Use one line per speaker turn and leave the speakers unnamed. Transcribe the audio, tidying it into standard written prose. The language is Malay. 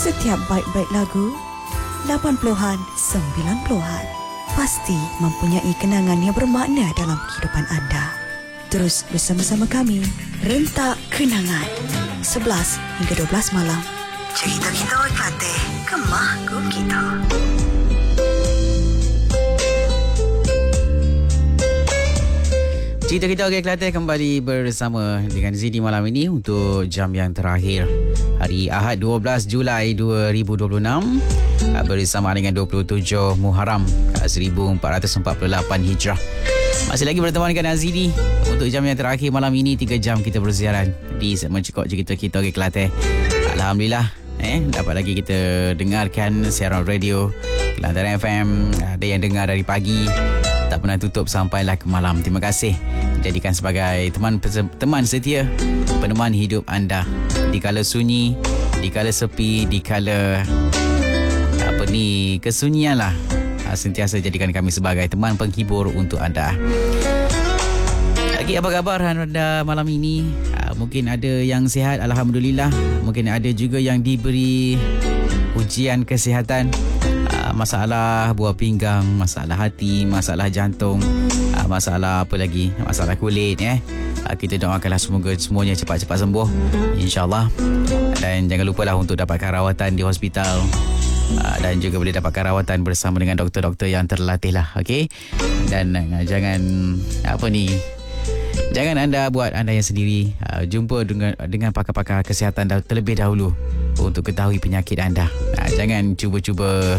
Setiap baik-baik lagu 80-an, 90-an pasti mempunyai kenangan yang bermakna dalam kehidupan anda. Terus bersama-sama kami, Rentak Kenangan 11 hingga 12 malam. Cerita kita Kelantan, Kemah kita.
Cerita kita Okey Kelantan kembali bersama dengan Zidi malam ini untuk jam yang terakhir hari Ahad 12 Julai 2026 bersama dengan 27 Muharram 1448 Hijrah. Masih lagi berteman dengan Zidi untuk jam yang terakhir malam ini. 3 jam kita bersiaran di segmen Cekok Cerita Kita Okey Kelantan. Alhamdulillah dapat lagi kita dengarkan siaran radio Kelantan FM. Ada yang dengar dari pagi, tak pernah tutup sampailah ke malam. Terima kasih dijadikan sebagai teman setia, peneman hidup anda di kala sunyi, di kala sepi, di kala kesunyian lah. Sentiasa jadikan kami sebagai teman penghibur untuk anda. Lagi apa khabar anda malam ini? Mungkin ada yang sihat, alhamdulillah. Mungkin ada juga yang diberi ujian kesihatan. Masalah buah pinggang, masalah hati, masalah jantung, masalah apa lagi, masalah kulit kita doakanlah semoga semuanya cepat-cepat sembuh insya-Allah. Dan jangan lupalah untuk dapatkan rawatan di hospital dan juga boleh dapatkan rawatan bersama dengan doktor-doktor yang terlatih lah. Okey. Dan jangan jangan anda buat anda yang sendiri. Jumpa dengan pakar-pakar kesihatan terlebih dahulu untuk ketahui penyakit anda. Jangan cuba-cuba